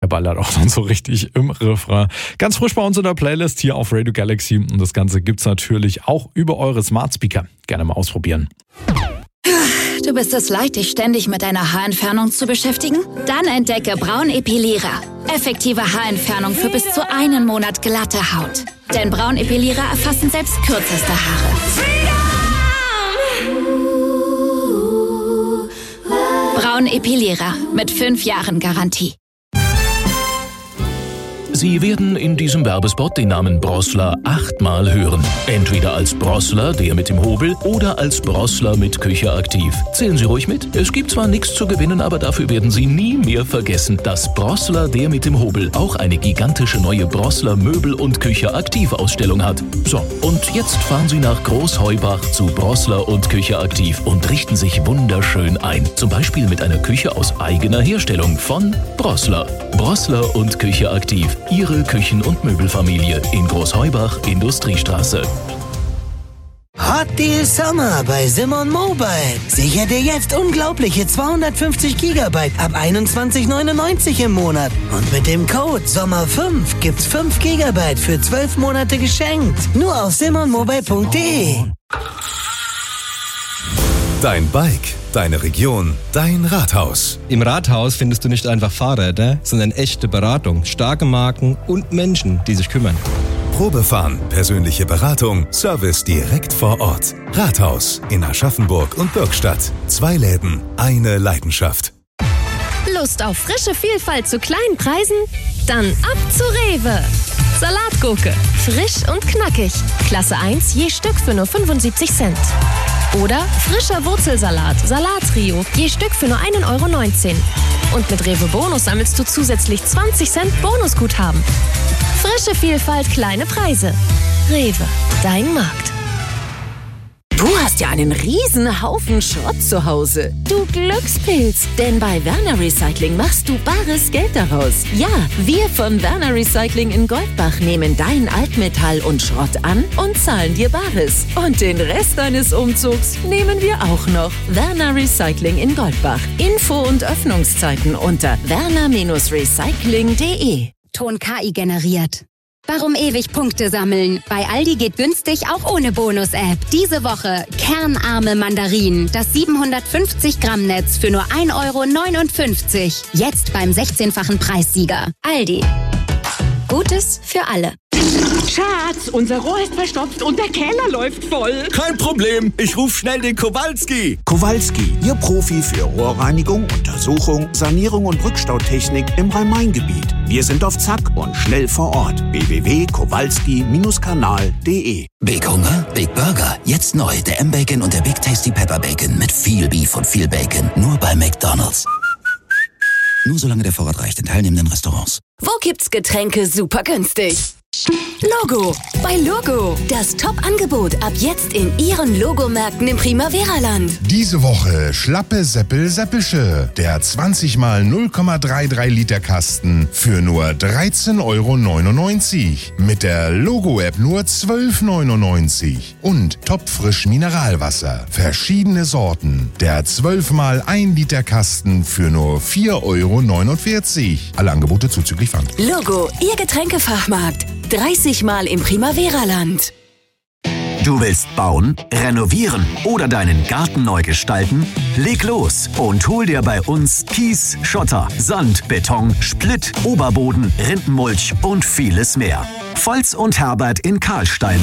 ballert auch dann so richtig im Refrain. Ganz frisch bei uns in der Playlist hier auf Radio Galaxy. Und das Ganze gibt's natürlich auch über eure Smart Speaker. Gerne mal ausprobieren. Du bist es leid, dich ständig mit deiner Haarentfernung zu beschäftigen? Dann entdecke Braunepilierer. Effektive Haarentfernung für bis zu 1 Monat glatte Haut. Denn Braunepilierer erfassen selbst kürzeste Haare. Braunepilierer mit 5 Jahren Garantie. Sie werden in diesem Werbespot den Namen Brossler 8-mal hören. Entweder als Brossler, der mit dem Hobel, oder als Brossler mit Küche aktiv. Zählen Sie ruhig mit. Es gibt zwar nichts zu gewinnen, aber dafür werden Sie nie mehr vergessen, dass Brossler, der mit dem Hobel, auch eine gigantische neue Brossler Möbel- und Küche aktiv Ausstellung hat. So, und jetzt fahren Sie nach Großheubach zu Brossler und Küche aktiv und richten sich wunderschön ein. Zum Beispiel mit einer Küche aus eigener Herstellung von Brossler. Brossler und Küche aktiv. Ihre Küchen- und Möbelfamilie in Großheubach, Industriestraße. Hot Deal Summer bei Simon Mobile. Sicher dir jetzt unglaubliche 250 GB ab 21,99 im Monat. Und mit dem Code SOMMER5 gibt's 5 GB für 12 Monate geschenkt. Nur auf simonmobile.de. Dein Bike, deine Region, dein Rathaus. Im Rathaus findest du nicht einfach Fahrräder, sondern echte Beratung, starke Marken und Menschen, die sich kümmern. Probefahren, persönliche Beratung, Service direkt vor Ort. Rathaus in Aschaffenburg und Birkstadt. 2 Läden, eine Leidenschaft. Lust auf frische Vielfalt zu kleinen Preisen? Dann ab zu Rewe. Salatgurke, frisch und knackig. Klasse 1 je Stück für nur 75 Cent. Oder frischer Wurzelsalat, Salattrio, je Stück für nur 1,19 €. Und mit Rewe Bonus sammelst du zusätzlich 20 Cent Bonusguthaben. Frische Vielfalt, kleine Preise. Rewe, dein Markt. Du hast ja einen riesen Haufen Schrott zu Hause. Du Glückspilz, denn bei Werner Recycling machst du bares Geld daraus. Ja, wir von Werner Recycling in Goldbach nehmen dein Altmetall und Schrott an und zahlen dir Bares. Und den Rest deines Umzugs nehmen wir auch noch. Werner Recycling in Goldbach. Info und Öffnungszeiten unter werner-recycling.de. Ton KI generiert. Warum ewig Punkte sammeln? Bei Aldi geht günstig auch ohne Bonus-App. Diese Woche kernarme Mandarinen. Das 750 Gramm Netz für nur 1,59 €. Jetzt beim 16-fachen Preissieger. Aldi. Gutes für alle. Schatz, unser Rohr ist verstopft und der Keller läuft voll. Kein Problem, ich rufe schnell den Kowalski. Kowalski, Ihr Profi für Rohrreinigung, Untersuchung, Sanierung und Rückstautechnik im Rhein-Main-Gebiet. Wir sind auf Zack und schnell vor Ort. www.kowalski-kanal.de. Big Hunger, Big Burger. Jetzt neu der M-Bacon und der Big Tasty Pepper Bacon mit viel Beef und viel Bacon. Nur bei McDonald's. Nur solange der Vorrat reicht in teilnehmenden Restaurants. Wo gibt's Getränke super günstig? Logo. Bei Logo. Das Top-Angebot ab jetzt in Ihren Logomärkten im Primavera-Land. Diese Woche schlappe Seppelsche. Der 20 mal 0,33 Liter Kasten für nur 13,99 €. Mit der Logo-App nur 12,99 €. Und topfrisch Mineralwasser. Verschiedene Sorten. Der 12 mal 1 Liter Kasten für nur 4,49 €. Alle Angebote zuzüglich Pfand. Logo, Ihr Getränkefachmarkt. 30 Mal im Primavera-Land. Du willst bauen, renovieren oder deinen Garten neu gestalten? Leg los und hol dir bei uns Kies, Schotter, Sand, Beton, Splitt, Oberboden, Rindenmulch und vieles mehr. Volz und Herbert in Karlstein.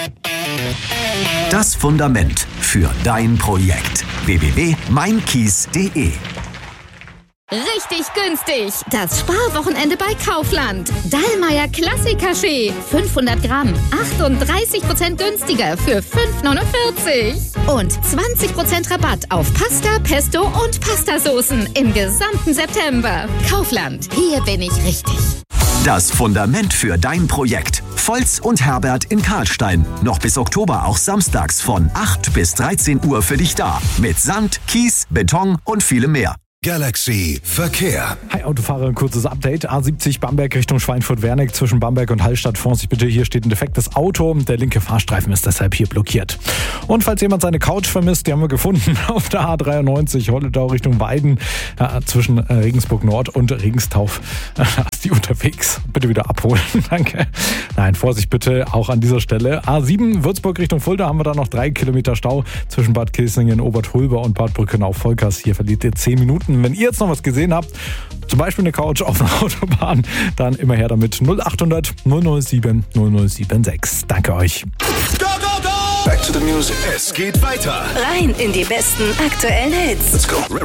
Das Fundament für dein Projekt. www.meinkies.de. Richtig günstig. Das Sparwochenende bei Kaufland. Dallmayr Klassik-Kaffee. 500 Gramm. 38% günstiger für 5,49 €. Und 20% Rabatt auf Pasta, Pesto und Pastasoßen im gesamten September. Kaufland. Hier bin ich richtig. Das Fundament für dein Projekt. Volz und Herbert in Karlstein. Noch bis Oktober auch samstags von 8 bis 13 Uhr für dich da. Mit Sand, Kies, Beton und vielem mehr. Galaxy Verkehr. Hi Autofahrer, ein kurzes Update. A70 Bamberg Richtung Schweinfurt-Wernig zwischen Bamberg und Hallstatt. Vorsicht bitte, hier steht ein defektes Auto. Der linke Fahrstreifen ist deshalb hier blockiert. Und falls jemand seine Couch vermisst, die haben wir gefunden auf der A93 Holledau Richtung Weiden zwischen Regensburg Nord und Regenstauf. Ist die unterwegs? Bitte wieder abholen, danke. Nein, Vorsicht bitte, auch an dieser Stelle. A7 Würzburg Richtung Fulda haben wir da noch 3 Kilometer Stau zwischen Bad Kissingen, Obertulber und Bad Brückenau-Volkers. Hier verliert ihr 10 Minuten. Wenn ihr jetzt noch was gesehen habt, zum Beispiel eine Couch auf einer Autobahn, dann immer her damit 0800 007 0076. Danke euch. Go, go, go! Back to the music. Es geht weiter. Rein in die besten aktuellen Hits. Let's go.